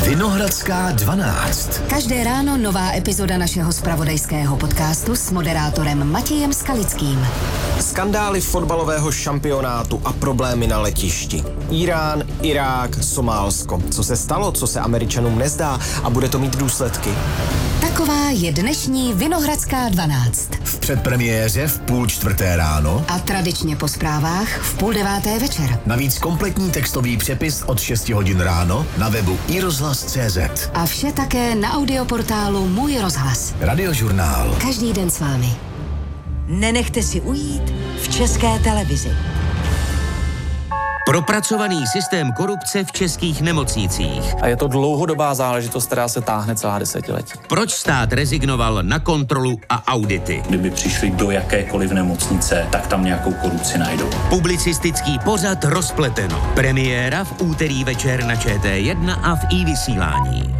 Vinohradská 12. Každé ráno nová epizoda našeho zpravodajského podcastu s moderátorem Matějem Skalickým. Skandály fotbalového šampionátu a problémy na letišti. Irán, Irák, Somálsko. Co se stalo, co se Američanům nezdá a bude to mít důsledky? Taková je dnešní Vinohradská 12. V předpremiéře v 3:30 ráno a tradičně po zprávách v 8:30 večer. Navíc kompletní textový přepis od 6 hodin ráno na webu iRozhlas.cz. A vše také na audioportálu Můj rozhlas. Radiožurnál. Každý den s vámi. Nenechte si ujít v České televizi. Propracovaný systém korupce v českých nemocnicích. A je to dlouhodobá záležitost, která se táhne celá desetiletí. Proč stát rezignoval na kontrolu a audity? Kdyby přišli do jakékoliv nemocnice, tak tam nějakou korupci najdou. Publicistický pořad Rozpleteno. Premiéra v úterý večer na ČT1 a v iVysílání.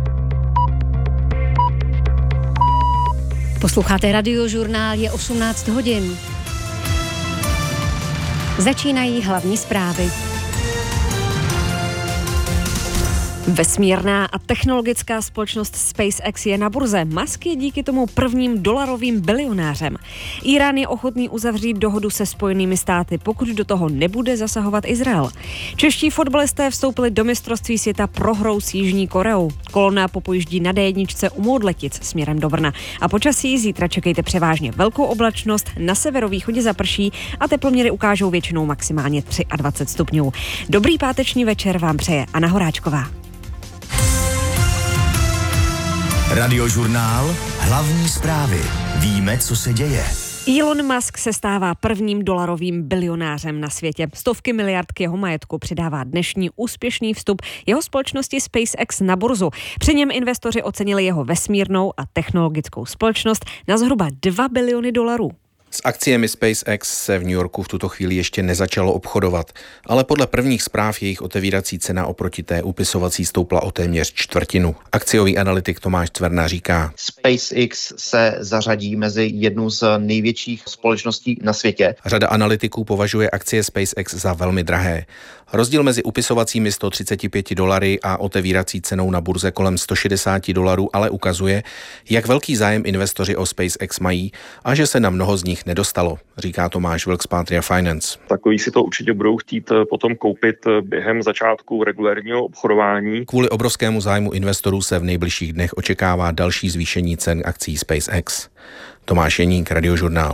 Posloucháte Radiožurnál, je 18 hodin. Začínají hlavní zprávy. Vesmírná a technologická společnost SpaceX je na burze. Musk je díky tomu prvním dolarovým bilionářem. Irán je ochotný uzavřít dohodu se Spojenými státy, pokud do toho nebude zasahovat Izrael. Čeští fotbalisté vstoupili do mistrovství světa prohrou s Jižní Koreou. Kolona popojíždí na D1 u Moudletic směrem do Brna. A počasí zítra čekejte převážně velkou oblačnost, na severovýchodě zaprší a teploměry ukážou většinou maximálně 23 stupňů. Dobrý páteční večer vám přeje Anna Horáčková. Radiožurnál, hlavní zprávy. Víme, co se děje. Elon Musk se stává prvním dolarovým bilionářem na světě. Stovky miliard k jeho majetku přidává dnešní úspěšný vstup jeho společnosti SpaceX na burzu. Při něm investoři ocenili jeho vesmírnou a technologickou společnost na zhruba $2 biliony. S akciemi SpaceX se v New Yorku v tuto chvíli ještě nezačalo obchodovat, ale podle prvních zpráv jejich otevírací cena oproti té upisovací stoupla o téměř čtvrtinu. Akciový analytik Tomáš Cverna říká: SpaceX se zařadí mezi jednu z největších společností na světě. Řada analytiků považuje akcie SpaceX za velmi drahé. Rozdíl mezi upisovacími $135 a otevírací cenou na burze kolem $160 ale ukazuje, jak velký zájem investoři o SpaceX mají a že se na mnoho z nich nedostalo, říká Tomáš Vlk z Patria Finance. Takový si to určitě budou chtít potom koupit během začátku regulérního obchodování. Kvůli obrovskému zájmu investorů se v nejbližších dnech očekává další zvýšení cen akcií SpaceX. Tomáš Jeník, Radiožurnál.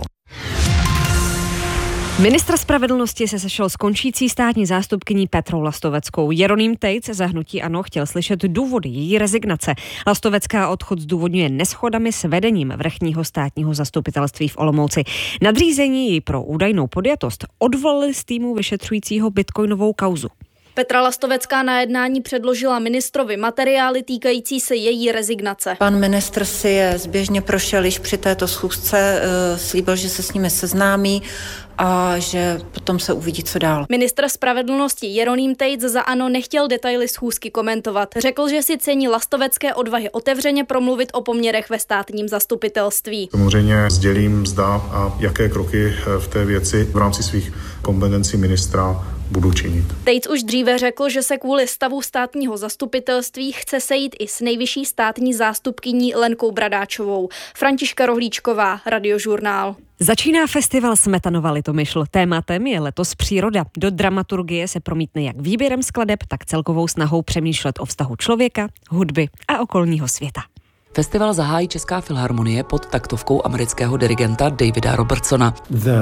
Ministr spravedlnosti se sešel s končící státní zástupkyní Petrou Lastoveckou. Jeroným Tejc za hnutí ANO chtěl slyšet důvody její rezignace. Lastovecká odchod zdůvodňuje neshodami s vedením vrchního státního zastupitelství v Olomouci. Nadřízení ji pro údajnou podjatost odvolali z týmu vyšetřujícího bitcoinovou kauzu. Petra Lastovecká na jednání předložila ministrovi materiály týkající se její rezignace. Pan ministr si je zběžně prošel již při této schůzce, slíbil, že se s nimi seznámí a že potom se uvidí, co dál. Ministr spravedlnosti Jeroným Tejc za ANO nechtěl detaily schůzky komentovat. Řekl, že si cení Lastovecké odvahy otevřeně promluvit o poměrech ve státním zastupitelství. Samozřejmě sdělím, zda a jaké kroky v té věci v rámci svých kompetencí ministra budu činit. Tejc už dříve řekl, že se kvůli stavu státního zastupitelství chce sejít i s nejvyšší státní zástupkyní Lenkou Bradáčovou. Františka Rohlíčková, Radiožurnál. Začíná festival Smetanova Litomyšl. Tématem je letos příroda. Do dramaturgie se promítne jak výběrem skladeb, tak celkovou snahou přemýšlet o vztahu člověka, hudby a okolního světa. Festival zahájí Česká filharmonie pod taktovkou amerického dirigenta Davida Robertsona.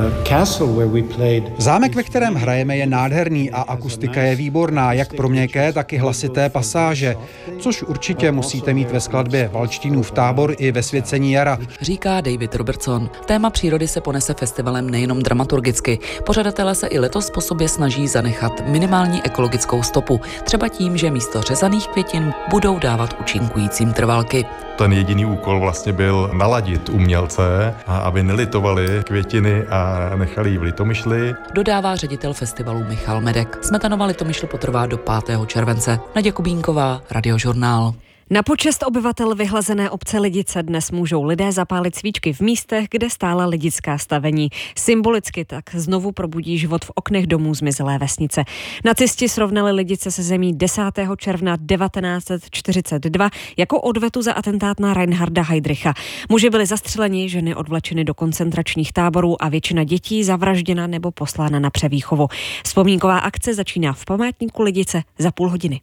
Zámek, ve kterém hrajeme, je nádherný a akustika je výborná, jak pro měkké, tak i hlasité pasáže, což určitě musíte mít ve skladbě Valštínův tábor i ve Svěcení jara, říká David Robertson. Téma přírody se ponese festivalem nejenom dramaturgicky. Pořadatelé se i letos po sobě snaží zanechat minimální ekologickou stopu, třeba tím, že místo řezaných květin budou dávat účinkujícím trvalky. Ten jediný úkol vlastně byl naladit umělce, aby nelitovali květiny a nechali ji v Litomyšli. Dodává ředitel festivalu Michal Medek. Smetanova Litomyšl potrvá do 5. července. Naděja Kubínková, Radiožurnál. Na počest obyvatel vyhlazené obce Lidice dnes můžou lidé zapálit svíčky v místech, kde stála lidická stavení. Symbolicky tak znovu probudí život v oknech domů zmizelé vesnice. Nacisti srovnali Lidice se zemí 10. června 1942 jako odvetu za atentát na Reinharda Heydricha. Muži byli zastřeleni, ženy odvlečeny do koncentračních táborů a většina dětí zavražděna nebo poslána na převýchovu. Vzpomínková akce začíná v památníku Lidice za půl hodiny.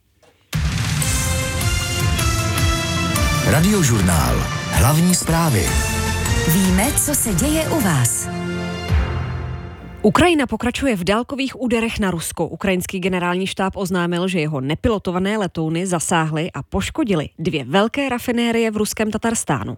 Radiožurnál. Hlavní zprávy. Víme, co se děje u vás. Ukrajina pokračuje v dálkových úderech na Rusko. Ukrajinský generální štáb oznámil, že jeho nepilotované letouny zasáhly a poškodily 2 velké rafinérie v ruském Tatarstánu.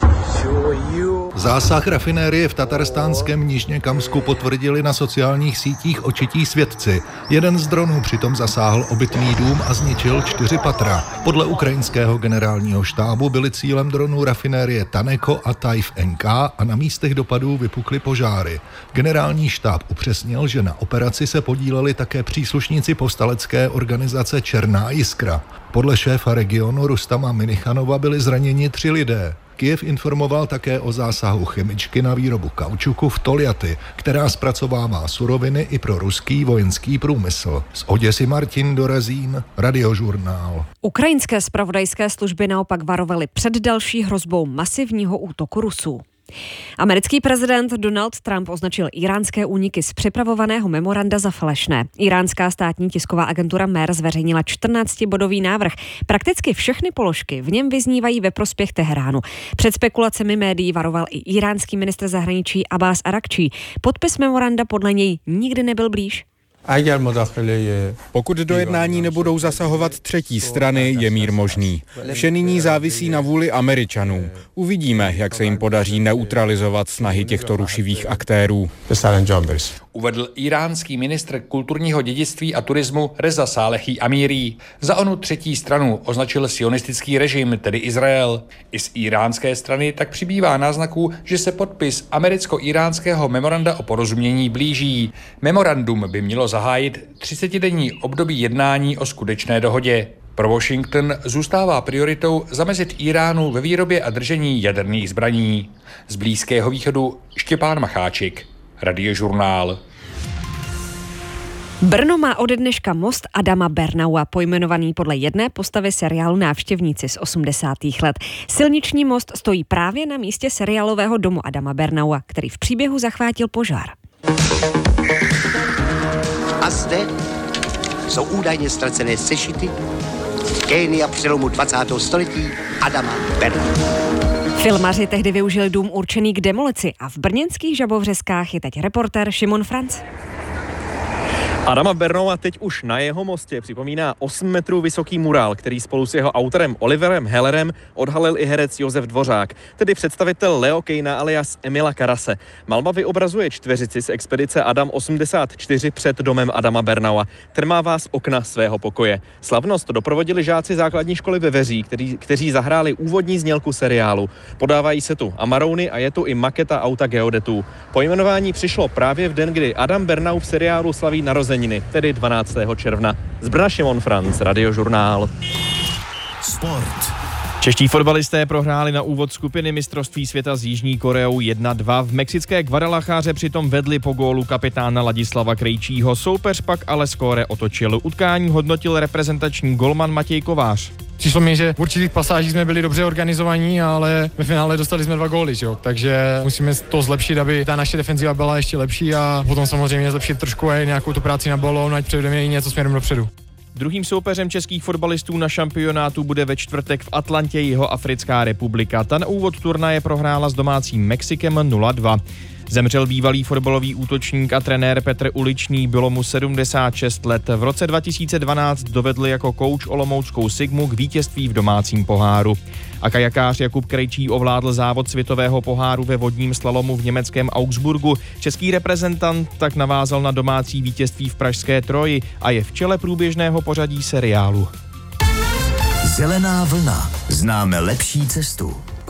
Zásah rafinérie v tatarstánském Nižněkamsku potvrdili na sociálních sítích očití svědci. Jeden z dronů přitom zasáhl obytný dům a zničil 4 patra. Podle ukrajinského generálního štábu byly cílem dronů rafinérie Taneko a Taif NK a na místech dopadů vypukly požáry. Generální štáb upřesnil, že na operaci se podíleli také příslušníci povstalecké organizace Černá jiskra. Podle šéfa regionu Rustama Minichanova byli zraněni 3 lidé. Kyjev informoval také o zásahu chemičky na výrobu kaučuku v Toljaty, která zpracovává suroviny i pro ruský vojenský průmysl. Z Oděsy Martin Dorazín, Radiožurnál. Ukrajinské zpravodajské služby naopak varovaly před další hrozbou masivního útoku Rusů. Americký prezident Donald Trump označil íránské úniky z připravovaného memoranda za falešné. Iránská státní tisková agentura MER zveřejnila 14-bodový návrh. Prakticky všechny položky v něm vyznívají ve prospěch Teheránu. Před spekulacemi médií varoval i iránský ministr zahraničí Abbas Arakčí. Podpis memoranda podle něj nikdy nebyl blíž. Pokud do jednání nebudou zasahovat třetí strany, je mír možný. Vše nyní závisí na vůli Američanů. Uvidíme, jak se jim podaří neutralizovat snahy těchto rušivých aktérů. Uvedl iránský ministr kulturního dědictví a turismu Reza Salehi Amiri. Za onu třetí stranu označil sionistický režim, tedy Izrael. I z iránské strany tak přibývá náznaků, že se podpis americko-iránského memoranda o porozumění blíží. Memorandum by mělo zahájit 30denní období jednání o skutečné dohodě. Pro Washington zůstává prioritou zamezit Iránu ve výrobě a držení jaderných zbraní. Z Blízkého východu Štěpán Macháčik, Radiožurnál. Brno má ode dneška most Adama Bernaua, pojmenovaný podle jedné postavy seriálu Návštěvníci z 80. let. Silniční most stojí právě na místě seriálového domu Adama Bernaua, který v příběhu zachvátil požár. A zde jsou údajně ztracené sešity génia přelomu 20. století Adama Bernaua. Filmaři tehdy využili dům určený k demolici a v brněnských Žabovřeskách je teď reportér Šimon Franc. Adama Bernaua teď už na jeho mostě připomíná 8 metrů vysoký murál, který spolu s jeho autorem Oliverem Hellerem odhalil i herec Josef Dvořák, tedy představitel Leo Kejna alias Emila Karase. Malba vyobrazuje čtveřici z expedice Adam 84 před domem Adama Bernaua. Ten má vás okna svého pokoje. Slavnost doprovodili žáci základní školy ve Veří, kteří zahráli úvodní znělku seriálu. Podávají se tu amarouny a je tu i maketa auta geodetů. Pojmenování přišlo právě v den, kdy Adam Bernau v seriálu slaví narozeniny, tedy 12. června. Z Brna Šimon Franc, Radiožurnál. Sport. Čeští fotbalisté prohráli na úvod skupiny mistrovství světa s Jižní Koreou 1-2. V mexické Guadalajáře přitom vedli po gólu kapitána Ladislava Krejčího. Soupeř pak ale skóre otočil. Utkání hodnotil reprezentační golman Matěj Kovář. Přišlo mi, že v určitých pasážích jsme byli dobře organizovaní, ale ve finále dostali jsme 2 góly, jo? Takže musíme to zlepšit, aby ta naše defenziva byla ještě lepší a potom samozřejmě zlepšit trošku i nějakou tu práci na balón, ať předvedeme i něco směrem dopředu. Druhým soupeřem českých fotbalistů na šampionátu bude ve čtvrtek v Atlantě Jihoafrická republika. Ta na úvod turnaje prohrála s domácím Mexikem 0-2. Zemřel bývalý fotbalový útočník a trenér Petr Uličný, bylo mu 76 let. V roce 2012 dovedl jako kouč olomouckou Sigmu k vítězství v domácím poháru. A kajakář Jakub Krejčí ovládl závod světového poháru ve vodním slalomu v německém Augsburgu. Český reprezentant tak navázal na domácí vítězství v pražské Troji a je v čele průběžného pořadí seriálu. Zelená vlna. Známe lepší cestu.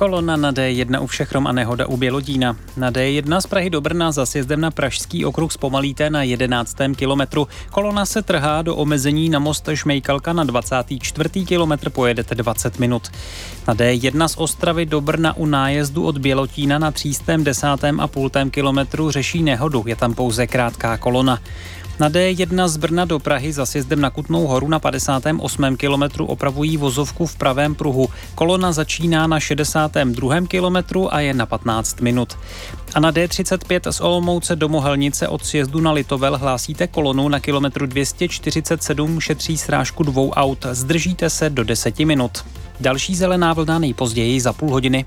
Kolona na D1 u Všechrom a nehoda u Bělodína. Na D1 z Prahy do Brna za sjezdem na Pražský okruh zpomalíte na 11. kilometru. Kolona se trhá do omezení na most Šmejkalka, na 24. kilometr pojedete 20 minut. Na D1 z Ostravy do Brna u nájezdu od Bělotína na 310,5 kilometru řeší nehodu, je tam pouze krátká kolona. Na D1 z Brna do Prahy za sjezdem na Kutnou Horu na 58. kilometru opravují vozovku v pravém pruhu. Kolona začíná na 62. kilometru a je na 15 minut. A na D35 z Olomouce do Mohelnice od sjezdu na Litovel hlásíte kolonu na kilometru 247, šetří srážku 2 aut. Zdržíte se do 10 minut. Další zelená vlna nejpozději za půl hodiny.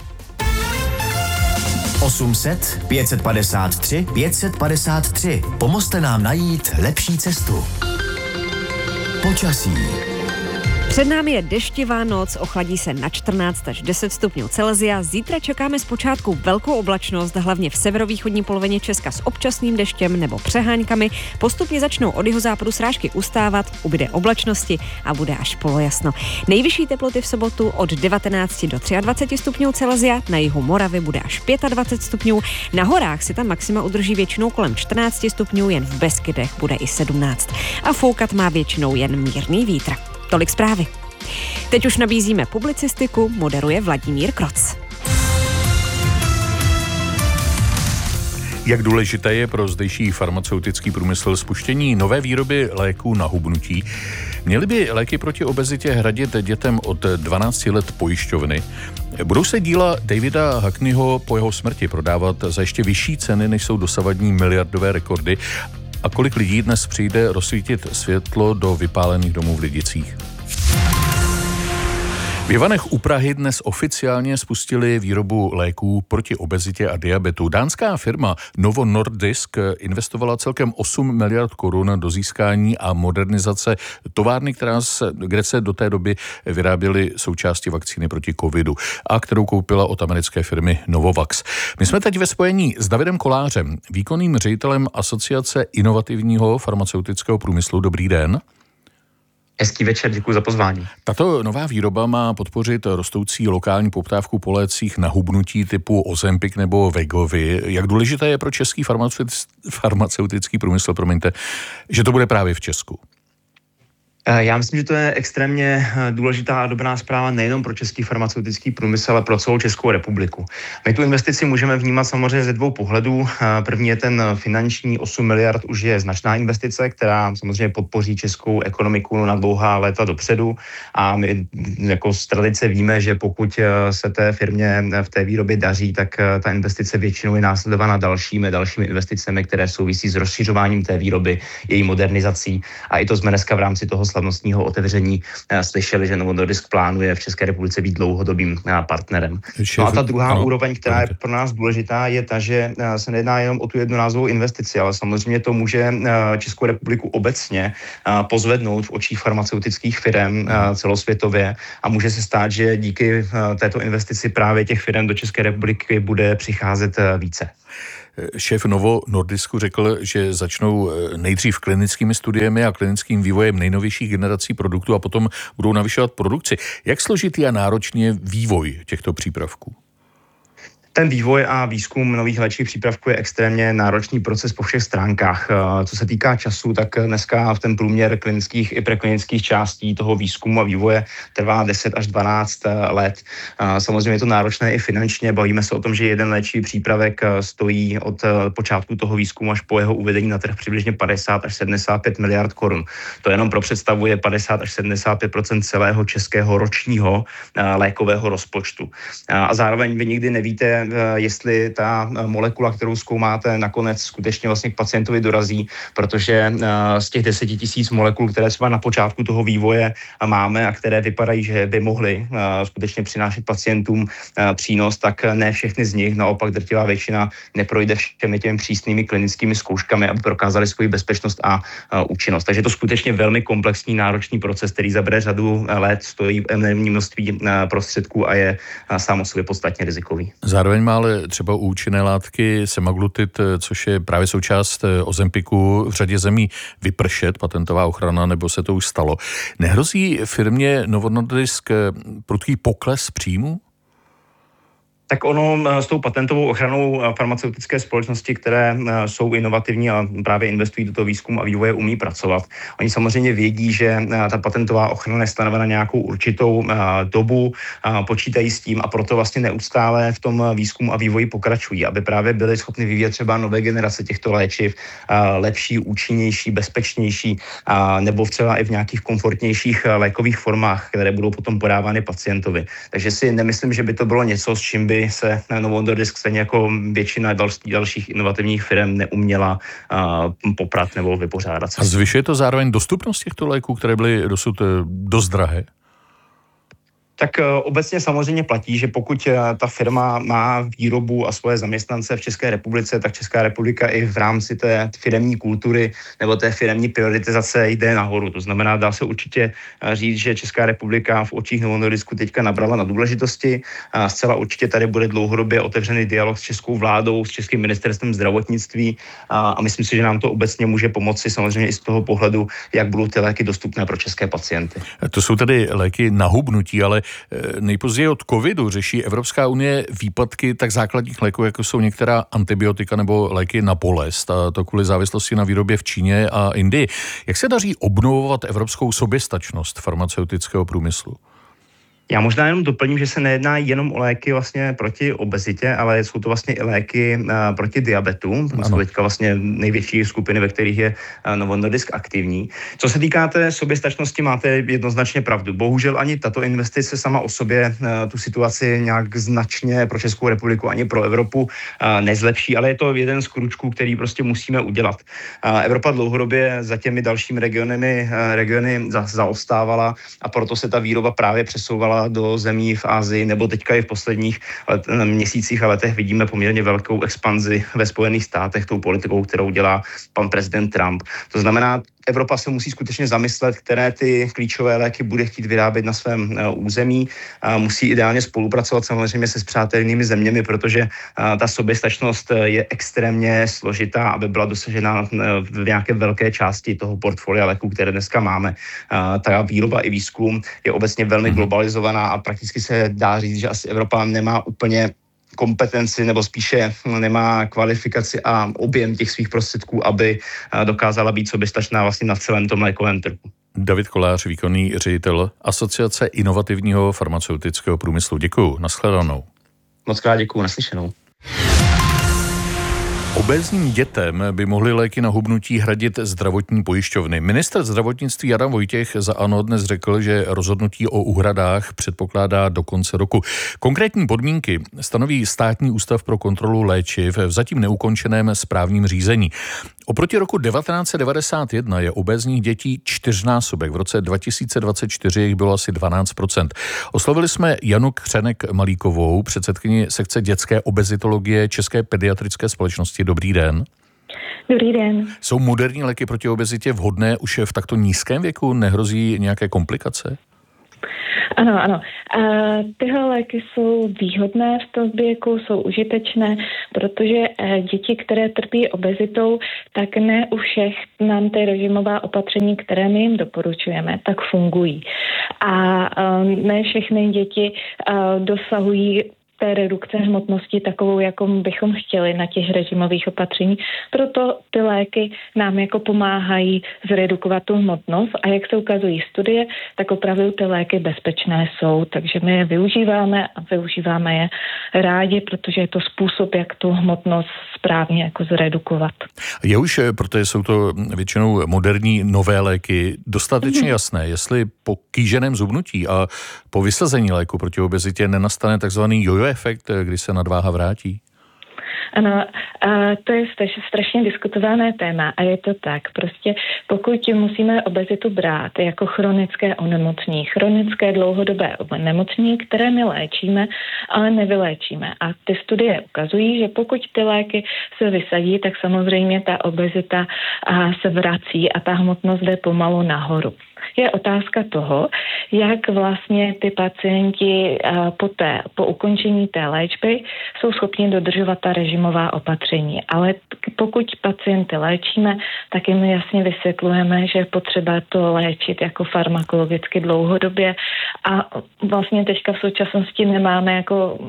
800 553 553. Pomozte nám najít lepší cestu. Počasí. Před námi je deštivá noc, ochladí se na 14 až 10 stupňů Celsia. Zítra čekáme zpočátku velkou oblačnost, hlavně v severovýchodní polovině Česka s občasným deštěm nebo přeháňkami. Postupně začnou od jihozápadu srážky ustávat, ubyde oblačnosti a bude až polojasno. Nejvyšší teploty v sobotu od 19 do 23 stupňů Celsia, na jihu Moravy bude až 25 stupňů, na horách se tam maxima udrží většinou kolem 14 stupňů, jen v Beskydech bude i 17. A foukat má většinou jen mírný vítr. Tolik zprávy. Teď už nabízíme publicistiku, moderuje Vladimír Kroc. Jak důležité je pro zdejší farmaceutický průmysl spuštění nové výroby léků na hubnutí? Měly by léky proti obezitě hradit dětem od 12 let pojišťovny? Budou se díla Davida Hackneyho po jeho smrti prodávat za ještě vyšší ceny, než jsou dosavadní miliardové rekordy? A kolik lidí dnes přijde rozsvítit světlo do vypálených domů v Lidicích? V Ivanech u Prahy dnes oficiálně spustili výrobu léků proti obezitě a diabetu. Dánská firma Novo Nordisk investovala celkem 8 miliard korun do získání a modernizace továrny, kde se do té doby vyráběly součásti vakcíny proti covidu a kterou koupila od americké firmy Novavax. My jsme teď ve spojení s Davidem Kolářem, výkonným ředitelem Asociace inovativního farmaceutického průmyslu. Dobrý den. Hezký večer, děkuji za pozvání. Tato nová výroba má podpořit rostoucí lokální poptávku po lécích na hubnutí typu Ozempic nebo Wegovy. Jak důležité je pro český farmaceutický průmysl, že to bude právě v Česku? Já myslím, že to je extrémně důležitá a dobrá zpráva nejenom pro český farmaceutický průmysl, ale pro celou Českou republiku. My tu investici můžeme vnímat samozřejmě ze dvou pohledů. První je ten finanční, 8 miliard už je značná investice, která samozřejmě podpoří českou ekonomiku na dlouhá léta dopředu. A my jako z tradice víme, že pokud se té firmě v té výrobě daří, tak ta investice většinou je následována dalšími investicemi, které souvisí s rozšiřováním té výroby, její modernizací. A i to jsme dneska v rámci toho slavnostního otevření slyšeli, že Novo Nordisk plánuje v České republice být dlouhodobým partnerem. No a ta druhá úroveň, která je pro nás důležitá, je ta, že se nejedná jenom o tu jednorázovou investici, ale samozřejmě to může Českou republiku obecně pozvednout v očích farmaceutických firm celosvětově a může se stát, že díky této investici právě těch firm do České republiky bude přicházet více. Šéf Novo Nordisku řekl, že začnou nejdřív klinickými studiemi a klinickým vývojem nejnovějších generací produktů a potom budou navyšovat produkci. Jak složitý a náročný je vývoj těchto přípravků? Ten vývoj a výzkum nových léčivých přípravků je extrémně náročný proces po všech stránkách. Co se týká času, tak dneska v ten průměr klinických i preklinických částí toho výzkumu a vývoje trvá 10 až 12 let. Samozřejmě je to náročné i finančně. Bavíme se o tom, že jeden léčivý přípravek stojí od počátku toho výzkumu až po jeho uvedení na trh přibližně 50 až 75 miliard korun. To jenom pro představu je 50 až 75% celého českého ročního lékového rozpočtu. A zároveň vy nikdy nevíte, jestli ta molekula, kterou zkoumáte, nakonec skutečně vlastně k pacientovi dorazí, protože z těch 10 000 molekul, které třeba na počátku toho vývoje máme a které vypadají, že by mohly skutečně přinášet pacientům přínos, tak ne všechny z nich, naopak drtivá většina neprojde všemi těmi přísnými klinickými zkouškami, aby prokázali svoji bezpečnost a účinnost. Takže je to skutečně velmi komplexní, náročný proces, který zabere řadu let, stojí enormní množství prostředků a je sám o sobě podstatně rizikový. Zároveň má ale třeba účinné látky semaglutid, což je právě součást Ozempicu, v řadě zemí vypršet, patentová ochrana, nebo se to už stalo. Nehrozí firmě Novo Nordisk prudký pokles příjmu? Tak ono s tou patentovou ochranou farmaceutické společnosti, které jsou inovativní a právě investují do toho výzkumu a vývoje, umí pracovat. Oni samozřejmě vědí, že ta patentová ochrana je stanovena nějakou určitou dobu, počítají s tím a proto vlastně neustále v tom výzkumu a vývoji pokračují, aby právě byli schopni vyvíjet třeba nové generace těchto léčiv, lepší, účinnější, bezpečnější, nebo třeba i v nějakých komfortnějších lékových formách, které budou potom podávány pacientovi. Takže si nemyslím, že by to bylo něco, s čím by se Novo Nordisk stejně jako většina dalších inovativních firm neuměla poprat nebo vypořádat. A zvyšuje to zároveň dostupnost těchto léků, které byly dosud dost drahé? Tak obecně samozřejmě platí, že pokud ta firma má výrobu a svoje zaměstnance v České republice, tak Česká republika i v rámci té firemní kultury nebo té firemní prioritizace jde nahoru. To znamená, dá se určitě říct, že Česká republika v očích Novo Nordisku teďka nabrala na důležitosti. Zcela určitě tady bude dlouhodobě otevřený dialog s českou vládou, s českým ministerstvem zdravotnictví a myslím si, že nám to obecně může pomoci samozřejmě i z toho pohledu, jak budou ty léky dostupné pro české pacienty. To jsou tedy léky na hubnutí, ale nejpozději od covidu řeší Evropská unie výpadky tak základních léků, jako jsou některá antibiotika nebo léky na bolest, a to kvůli závislosti na výrobě v Číně a Indii. Jak se daří obnovovat evropskou soběstačnost farmaceutického průmyslu? Já možná jenom doplním, že se nejedná jenom o léky vlastně proti obezitě, ale jsou to vlastně i léky proti diabetu. To jsou teďka vlastně největší skupiny, ve kterých je Novo Nordisk aktivní. Co se týká té soběstačnosti, máte jednoznačně pravdu. Bohužel ani tato investice sama o sobě tu situaci nějak značně pro Českou republiku ani pro Evropu nezlepší, ale je to jeden z kručků, který prostě musíme udělat. Evropa dlouhodobě za těmi dalšími regiony zaostávala a proto se ta výroba právě přesouvala do zemí v Asii, nebo teďka i v posledních měsících a letech vidíme poměrně velkou expanzi ve Spojených státech tou politikou, kterou dělá pan prezident Trump. To znamená, Evropa se musí skutečně zamyslet, které ty klíčové léky bude chtít vyrábět na svém území. Musí ideálně spolupracovat samozřejmě se spřátelnými zeměmi, protože ta soběstačnost je extrémně složitá, aby byla dosažena v nějaké velké části toho portfolia léků, které dneska máme. Ta výroba i výzkum je obecně velmi globalizovaná a prakticky se dá říct, že asi Evropa nemá úplně kompetenci nebo spíše nemá kvalifikaci a objem těch svých prostředků, aby dokázala být soběstačná vlastně na celém tom lékovém trhu. David Kolář, výkonný ředitel Asociace inovativního farmaceutického průmyslu. Děkuju, nashledanou. Moc krát děkuju, naslyšenou. Obézním dětem by mohly léky na hubnutí hradit zdravotní pojišťovny. Ministr zdravotnictví Adam Vojtěch za ANO dnes řekl, že rozhodnutí o úhradách předpokládá do konce roku. Konkrétní podmínky stanoví Státní ústav pro kontrolu léčiv v zatím neukončeném správním řízení. Oproti roku 1991 je obézních dětí 4násobek. V roce 2024 jich bylo asi 12%. Oslovili jsme Janu Křenek-Malíkovou, předsedkyni sekce dětské obezitologie České pediatrické společnosti. Dobrý den. Dobrý den. Jsou moderní léky proti obezitě vhodné už v takto nízkém věku? Nehrozí nějaké komplikace? Ano. Tyhle léky jsou výhodné v tom věku, jsou užitečné, protože děti, které trpí obezitou, tak ne u všech nám ty režimová opatření, které my jim doporučujeme, tak fungují. A ne všechny děti dosahují té redukce hmotnosti takovou, jakou bychom chtěli na těch režimových opatření. Proto ty léky nám jako pomáhají zredukovat tu hmotnost a jak se ukazují studie, tak opravdu ty léky bezpečné jsou, takže my je využíváme a využíváme je rádi, protože je to způsob, jak tu hmotnost správně jako zredukovat. Je už, protože jsou to většinou moderní nové léky, dostatečně jasné, jestli po kýženém zubnutí a po vysazení léku proti obezitě nenastane takzvaný jojo efekt, kdy se nadváha vrátí? Ano, to je strašně diskutované téma a je to tak. Prostě pokud musíme obezitu brát jako chronické onemocnění, chronické dlouhodobé onemocnění, které my léčíme, ale nevyléčíme. A ty studie ukazují, že pokud ty léky se vysadí, tak samozřejmě ta obezita se vrací a ta hmotnost jde pomalu nahoru. Je otázka toho, jak vlastně ty pacienti po ukončení té léčby jsou schopni dodržovat ta režimová opatření. Ale pokud pacienty léčíme, tak jim jasně vysvětlujeme, že je potřeba to léčit jako farmakologicky dlouhodobě a vlastně teďka v současnosti nemáme jako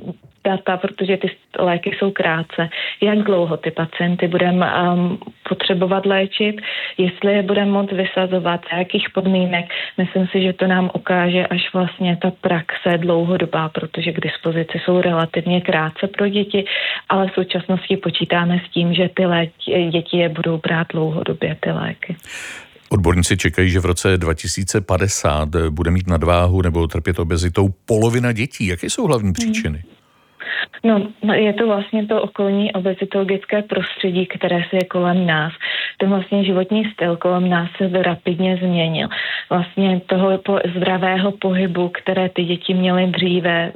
data, protože ty léky jsou krátce, jak dlouho ty pacienty budeme potřebovat léčit, jestli je budeme moct vysazovat, za jakých podmínek. Myslím si, že to nám ukáže až vlastně ta praxe dlouhodobá, protože k dispozici jsou relativně krátce pro děti, ale v současnosti počítáme s tím, že ty děti je budou brát dlouhodobě ty léky. Odborníci čekají, že v roce 2050 bude mít nadváhu nebo trpět obezitou polovina dětí. Jaké jsou hlavní příčiny? No, je to vlastně to okolní obezitologické prostředí, které se je kolem nás. Ten vlastně životní styl kolem nás se rapidně změnil. Vlastně toho zdravého pohybu, které ty děti měly dříve,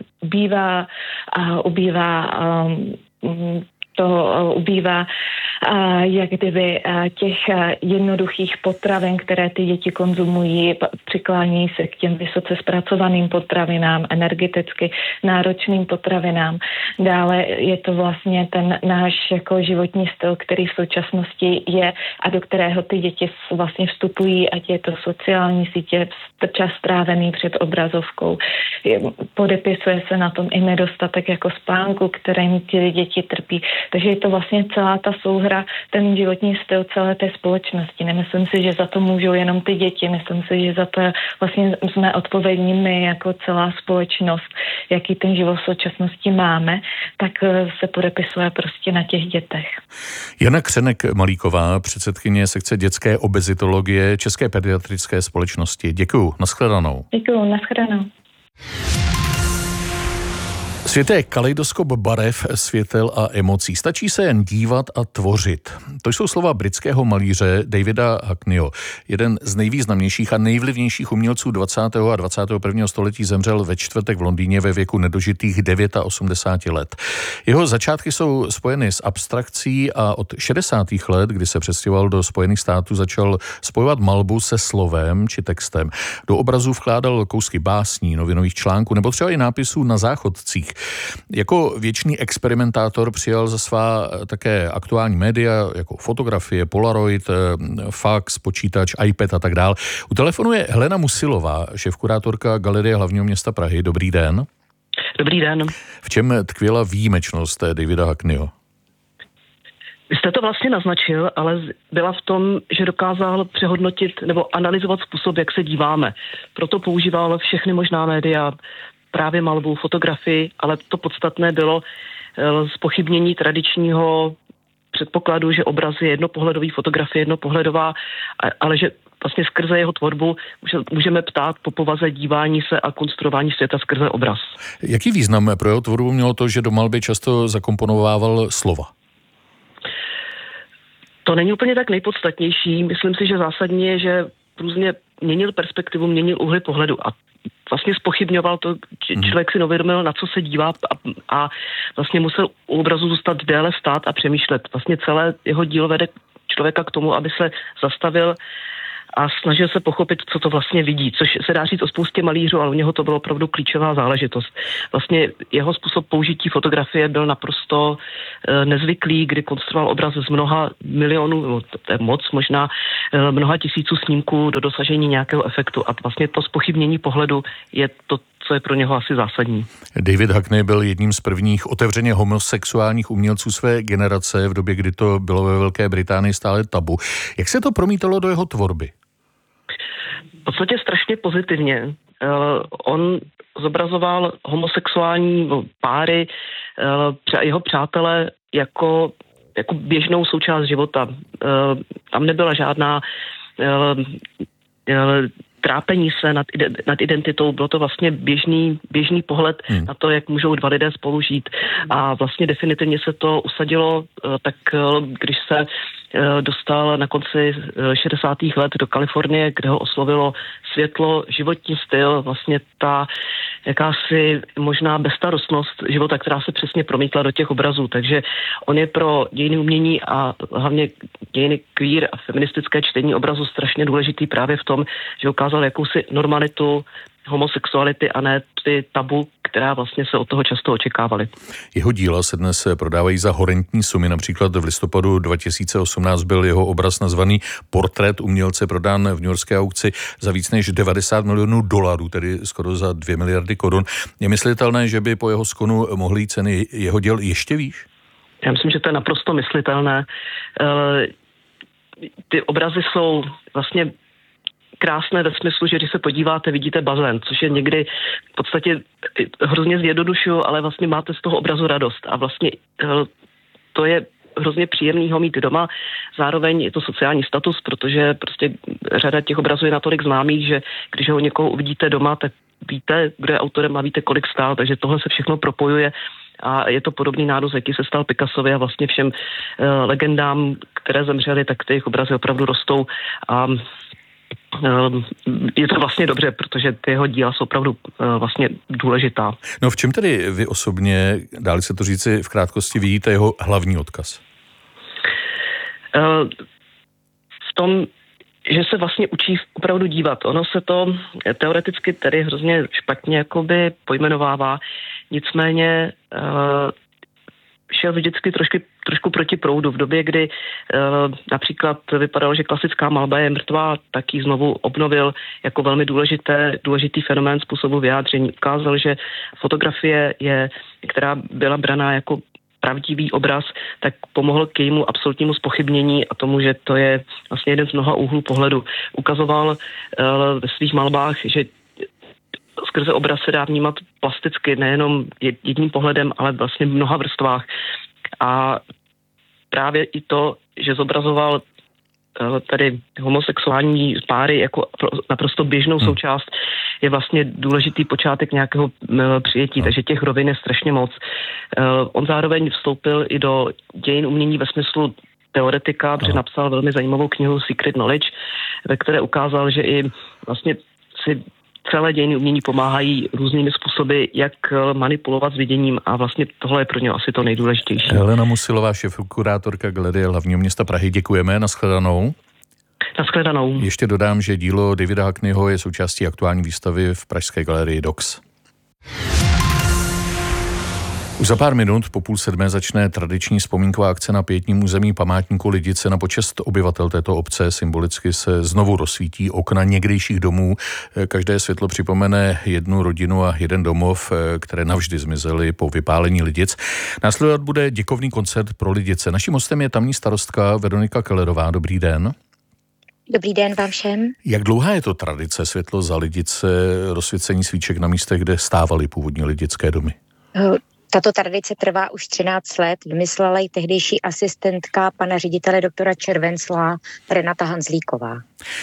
ubývá jak kdyby těch jednoduchých potravin, které ty děti konzumují, přiklání se k těm vysoce zpracovaným potravinám, energeticky náročným potravinám. Dále je to vlastně ten náš jako životní styl, který v současnosti je a do kterého ty děti vlastně vstupují, ať je to sociální sítě, čas strávený před obrazovkou. Podepisuje se na tom i nedostatek jako spánku, kterým ty děti trpí. Takže je to vlastně celá ta souhra, ten životní styl celé té společnosti. Nemyslím si, že za to můžou jenom ty děti, myslím si, že za to vlastně jsme odpovědní my jako celá společnost, jaký ten život v současnosti máme, tak se podepisuje prostě na těch dětech. Jana Křenek-Malíková, předsedkyně sekce dětské obezitologie České pediatrické společnosti. Děkuju, nashledanou. Děkuju, nashledanou. Svět je kaleidoskop barev, světel a emocí. Stačí se jen dívat a tvořit. To jsou slova britského malíře Davida Hockneyho. Jeden z nejvýznamnějších a nejvlivnějších umělců 20. a 21. století zemřel ve čtvrtek v Londýně ve věku nedožitých 89 let. Jeho začátky jsou spojeny s abstrakcí a od 60. let, kdy se přestěhoval do Spojených států, začal spojovat malbu se slovem či textem. Do obrazů vkládal kousky básní, novinových článků nebo třeba i nápisů na záchodcích. Jako věčný experimentátor přijal za svá také aktuální média, jako fotografie, Polaroid, fax, počítač, iPad a tak dál. U telefonu je Helena Musilová, šéfkurátorka Galerie hlavního města Prahy. Dobrý den. Dobrý den. V čem tkvěla výjimečnost Davida Hockneyho? Vy jste to vlastně naznačil, ale byla v tom, že dokázal přehodnotit nebo analyzovat způsob, jak se díváme. Proto používal všechny možná média, právě malbu, fotografii, ale to podstatné bylo zpochybnění tradičního předpokladu, že obraz je jednopohledový, fotografie jednopohledová, ale že vlastně skrze jeho tvorbu můžeme ptát po povaze dívání se a konstruování světa skrze obraz. Jaký význam pro jeho tvorbu mělo to, že do malby často zakomponovával slova? To není úplně tak nejpodstatnější. Myslím si, že zásadně je, že různě měnil perspektivu, měnil úhly pohledu a vlastně zpochybňoval to, člověk si neuvědomil, na co se dívá a vlastně musel u obrazu zůstat déle stát a přemýšlet. Vlastně celé jeho dílo vede člověka k tomu, aby se zastavil a snažil se pochopit, co to vlastně vidí, což se dá říct o spoustě malířů, ale u něho to bylo opravdu klíčová záležitost. Vlastně jeho způsob použití fotografie byl naprosto nezvyklý, kdy konstruoval obraz z mnoha milionů, to je moc možná, mnoha tisíců snímků do dosažení nějakého efektu a vlastně to zpochybnění pohledu je to, co je pro něho asi zásadní. David Hockney byl jedním z prvních otevřeně homosexuálních umělců své generace v době, kdy to bylo ve Velké Británii stále tabu. Jak se to promítalo do jeho tvorby? V podstatě strašně pozitivně. On zobrazoval homosexuální páry, jeho přátelé jako běžnou součást života. Tam nebyla žádná trápení se nad identitou, bylo to vlastně běžný pohled na to, jak můžou dva lidé spolu žít. A vlastně definitivně se to usadilo, tak když se dostal na konci 60. let do Kalifornie, kde ho oslovilo světlo, životní styl, vlastně ta jakási možná bezstarostnost života, která se přesně promítla do těch obrazů. Takže on je pro dějiny umění a hlavně dějiny queer a feministické čtení obrazu strašně důležitý právě v tom, že ukázal jakousi normalitu homosexuality a ne ty tabu, která vlastně se od toho často očekávaly. Jeho díla se dnes prodávají za horentní sumy. Například v listopadu 2018 byl jeho obraz nazvaný Portrét umělce prodán v newyorské aukci za víc než $90 milionů, tedy skoro za 2 miliardy korun. Je myslitelné, že by po jeho skonu mohly jít ceny jeho děl ještě výš? Já myslím, že to je naprosto myslitelné. Ty obrazy jsou vlastně krásné ve smyslu, že když se podíváte, vidíte bazén, což je někdy v podstatě hrozně zjednodušuju, ale vlastně máte z toho obrazu radost a vlastně to je hrozně příjemný ho mít doma. Zároveň je to sociální status, protože prostě řada těch obrazů je natolik známých, že když ho někoho uvidíte doma, tak víte, kdo je autorem a víte, kolik stál, takže tohle se všechno propojuje. A je to podobný nárůst, jaký se stal Picassovi a vlastně všem legendám, které zemřely, tak ty jejich obrazy opravdu rostou a je to vlastně dobře, protože ty jeho díla jsou opravdu vlastně důležitá. No v čem tedy vy osobně, dá-li se to říci v krátkosti, vidíte jeho hlavní odkaz? V tom, že se vlastně učí opravdu dívat. Ono se to teoreticky tedy hrozně špatně jakoby pojmenovává, nicméně šel vždycky trošku proti proudu. V době, kdy například vypadalo, že klasická malba je mrtvá, tak ji znovu obnovil jako velmi důležitý fenomén způsobu vyjádření. Ukázal, že fotografie která byla braná jako pravdivý obraz, tak pomohl k jejímu absolutnímu zpochybnění a tomu, že to je vlastně jeden z mnoha úhlů pohledu. Ukazoval ve svých malbách, že skrze obraz se dá vnímat plasticky, nejenom jedním pohledem, ale vlastně v mnoha vrstvách. A právě i to, že zobrazoval tady homosexuální páry jako naprosto běžnou součást, je vlastně důležitý počátek nějakého přijetí, takže těch rovin je strašně moc. On zároveň vstoupil i do dějin umění ve smyslu teoretika, protože napsal velmi zajímavou knihu Secret Knowledge, ve které ukázal, že i vlastně si celé dějiny umění pomáhají různými způsoby, jak manipulovat s viděním a vlastně tohle je pro ně asi to nejdůležitější. Helena Musilová, šéfkurátorka Galerie hlavního města Prahy. Děkujeme, nashledanou. Nashledanou. Ještě dodám, že dílo Davida Hackneyho je součástí aktuální výstavy v pražské galerii Dox. Už za pár minut po 6:30 začne tradiční vzpomínková akce na pietním území památníku Lidice na počest obyvatel této obce. Symbolicky se znovu rozsvítí okna někdejších domů. Každé světlo připomene jednu rodinu a jeden domov, které navždy zmizely po vypálení Lidic. Následovat bude děkovný koncert pro Lidice. Naším hostem je tamní starostka Veronika Kellerová. Dobrý den. Dobrý den vám všem. Jak dlouhá je to tradice světlo za Lidice, rozsvícení svíček na místech, kde stávaly původní lidické domy? Tato tradice trvá už 13 let. Vymyslela ji tehdejší asistentka pana ředitele doktora Červencla Renata Hanzlíková.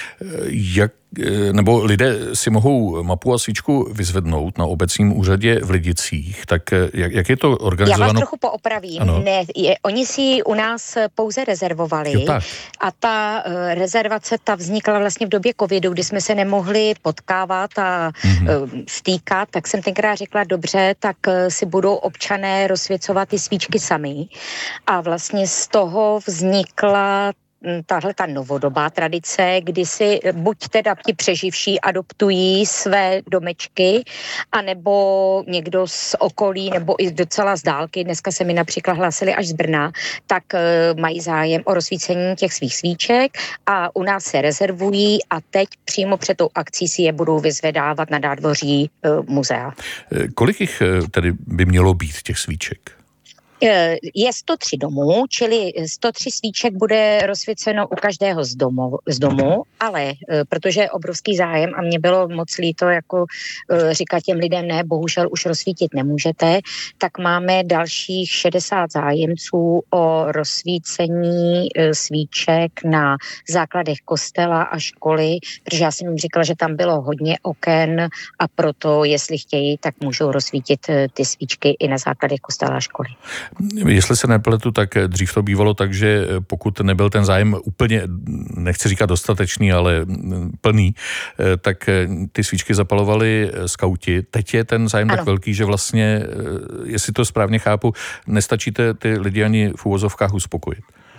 Nebo lidé si mohou mapu a svíčku vyzvednout na obecním úřadě v Lidicích, tak jak je to organizováno? Já vás trochu poopravím. Ne, oni si ji u nás pouze rezervovali a ta rezervace vznikla vlastně v době covidu, kdy jsme se nemohli potkávat a stýkat, tak jsem tenkrát řekla, dobře, tak si budou občané rozsvěcovat ty svíčky sami a vlastně z toho vznikla tahle ta novodobá tradice, kdy si buď teda ti přeživší adoptují své domečky, anebo někdo z okolí, nebo i docela z dálky, dneska se mi například hlásili až z Brna, tak mají zájem o rozsvícení těch svých svíček a u nás se rezervují a teď přímo před tou akcí si je budou vyzvedávat na nádvoří muzea. Kolik jich tedy by mělo být těch svíček? Je 103 domů, čili 103 svíček bude rozsvíceno u každého z domu, ale protože je obrovský zájem a mě bylo moc líto jako říkat těm lidem, ne, bohužel už rozsvítit nemůžete, tak máme dalších 60 zájemců o rozsvícení svíček na základech kostela a školy, protože já jsem jim říkala, že tam bylo hodně oken a proto, jestli chtějí, tak můžou rozsvítit ty svíčky i na základech kostela a školy. Jestli se nepletu, tak dřív to bývalo tak, že pokud nebyl ten zájem úplně, nechci říkat dostatečný, ale plný, tak ty svíčky zapalovali skauti. Teď je ten zájem tak velký, že vlastně, jestli to správně chápu, nestačíte ty lidi ani v uvozovkách uspokojit.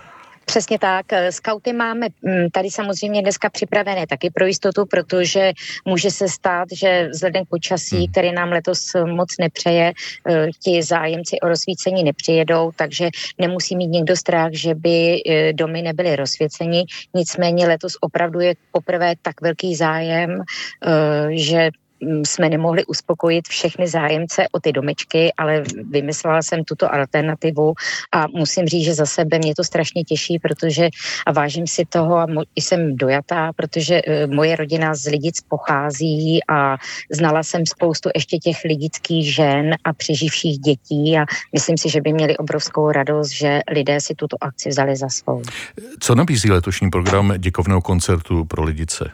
Přesně tak. Skauty máme tady samozřejmě dneska připravené taky pro jistotu, protože může se stát, že vzhledem k počasí, který nám letos moc nepřeje, ti zájemci o rozsvícení nepřijedou, takže nemusí mít nikdo strach, že by domy nebyly rozsvěceni. Nicméně letos opravdu je poprvé tak velký zájem, že jsme nemohli uspokojit všechny zájemce o ty domečky, ale vymyslela jsem tuto alternativu a musím říct, že za sebe mě to strašně těší, protože a vážím si toho a jsem dojatá, protože moje rodina z Lidic pochází a znala jsem spoustu ještě těch lidických žen a přeživších dětí a myslím si, že by měli obrovskou radost, že lidé si tuto akci vzali za svou. Co nabízí letošní program děkovného koncertu pro Lidice?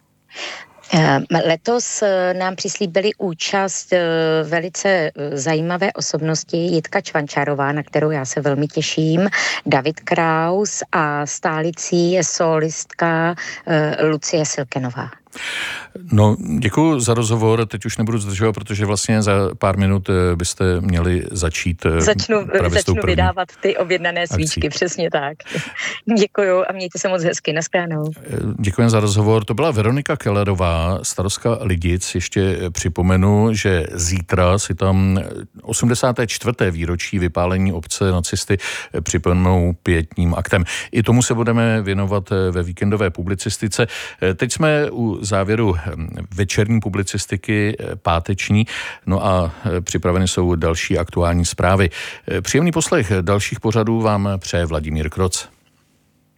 Letos nám přislíbili účast velice zajímavé osobnosti Jitka Čvančárová, na kterou já se velmi těším, David Kraus a stálicí je solistka Lucie Silkenová. No, děkuji za rozhovor, teď už nebudu zdržovat, protože vlastně za pár minut byste měli začít. Začnu vydávat ty objednané svíčky, přesně tak. Děkuju a mějte se moc hezky, nashledanou. Děkuji za rozhovor, to byla Veronika Kellerová, starostka Lidic. Ještě připomenu, že zítra si tam 84. výročí vypálení obce nacisty připomenou pietním aktem. I tomu se budeme věnovat ve víkendové publicistice. Teď jsme u závěru večerní publicistiky páteční, no a připraveny jsou další aktuální zprávy. Příjemný poslech dalších pořadů vám přeje Vladimír Kroc.